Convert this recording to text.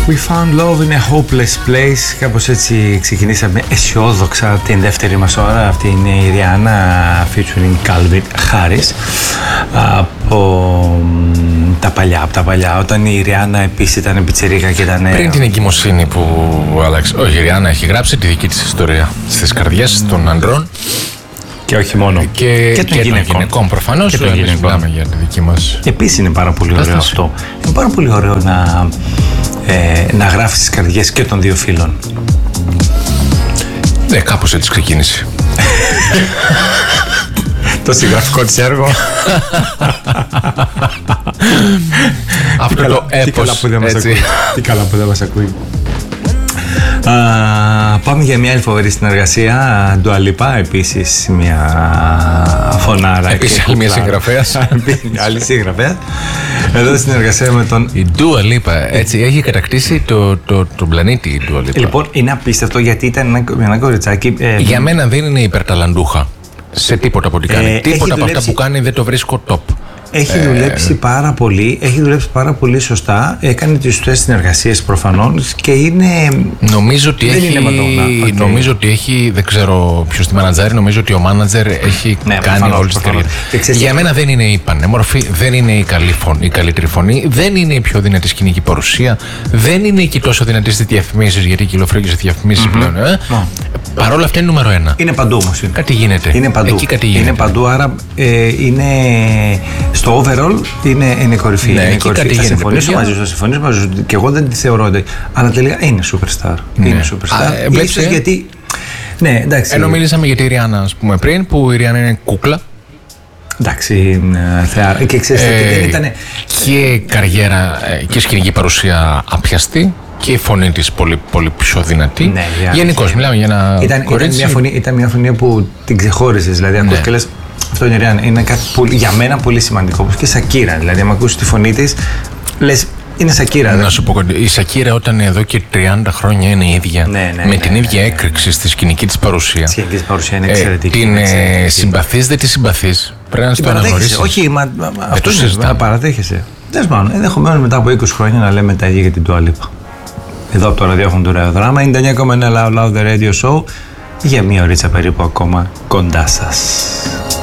We found love in a hopeless place. Κάπως έτσι ξεκινήσαμε αισιόδοξα την δεύτερη μας ώρα. Αυτή είναι η Rihanna featuring Calvin Harris από τα παλιά, όταν η Rihanna επίσης ήταν πιτσιρίκα και ήταν... Πριν την εγκυμοσύνη που άλλαξε. Όχι, η Rihanna έχει γράψει τη δική της ιστορία στις καρδιές των ανδρών. Και όχι μόνο. Και των γυναικών προφανώς. Μιλάμε για τη δική μας. Επίσης είναι πάρα πολύ ωραίο αυτό. Είναι πάρα πολύ ωραίο να γράφεις τις καρδιές και των δύο φίλων. Ναι, κάπως έτσι ξεκίνησε. Το συγγραφικό της έργο. Αυτό το έπος. Τι καλά που δεν μας ακούει. Πάμε για μια άλλη φοβερή συνεργασία. Dua Lipa, επίσης μια φωνάρα. Επίσης άλλη μια συγγραφέας. Άλλη συγγραφέα. Εδώ συνεργασία με τον... Η Dua Lipa, έτσι, έχει κατακτήσει τον πλανήτη η Dua Lipa. Λοιπόν, είναι απίστευτο γιατί ήταν ένα κοριτσάκι... Για μένα δεν είναι υπερταλαντούχα σε τίποτα από ό,τι κάνει. Τίποτα από αυτά που κάνει δεν το βρίσκω top. Έχει δουλέψει πάρα πολύ σωστά. Έκανε τις σωστές συνεργασίες προφανώς και είναι. Νομίζω ότι έχει. Δεν ξέρω ποιος τη μανατζάρει. Νομίζω ότι ο μάνατζερ έχει κάνει όλη την καριέρα. Για μένα δεν είναι η πανέμορφη, δεν είναι η καλύτερη φωνή, δεν είναι η πιο δυνατή σκηνική παρουσία, δεν είναι και τόσο δυνατή στις διαφημίσεις, γιατί κυκλοφορεί και στις διαφημίσεις πλέον. Παρ' όλα αυτά είναι νούμερο 1. Είναι παντού όμως. Κάτι γίνεται. Είναι παντού. Είναι παντού, άρα είναι. Στο overall είναι κορυφή. Ναι, είναι κορυφή. Θα συμφωνήσω μαζί σου, και εγώ δεν τη θεωρώ. Αλλά τελικά είναι superstar. Ναι. Είναι superstar. Ίσως γιατί. Ναι, εντάξει. Ενώ μιλήσαμε για τη Rihanna, ας πούμε, πριν, που η Rihanna είναι κούκλα. Εντάξει, θεάρα. Και ξέρεις ότι δεν ήταν. Και καριέρα και σκηνική παρουσία απιαστή. Και η φωνή της πολύ, πολύ πιο δυνατή. Ναι, γενικώς, μιλάμε για ένα κορίτσι. Ήταν μια φωνή που την ξεχώριζες. Δηλαδή, ακούς και λες, αυτό είναι η Rihanna. Είναι κάτι για μένα πολύ σημαντικό. Όπως και η Σακύρα. Δηλαδή, αν ακούσεις τη φωνή της, λες, είναι Σακύρα. Να σου πω κάτι. Η Σακύρα, όταν εδώ και 30 χρόνια είναι η ίδια, με την ίδια έκρηξη στη σκηνική της παρουσία. Η σκηνική της παρουσία είναι εξαιρετική. Την συμπαθείς, δεν τη συμπαθείς. Πρέπει να το αναγνωρίσεις. Όχι, αυτό είναι. Παραδέχεσαι. Τέλος πάντων, ενδεχομένως μετά από 20 χρόνια να λέμε τα ίδια για την Dua Lipa. Εδώ από το ραδιόφωνο του Ρεοδράμα, 99,1 Loud The Radio Show, για μία ωρίτσα περίπου ακόμα κοντά σας.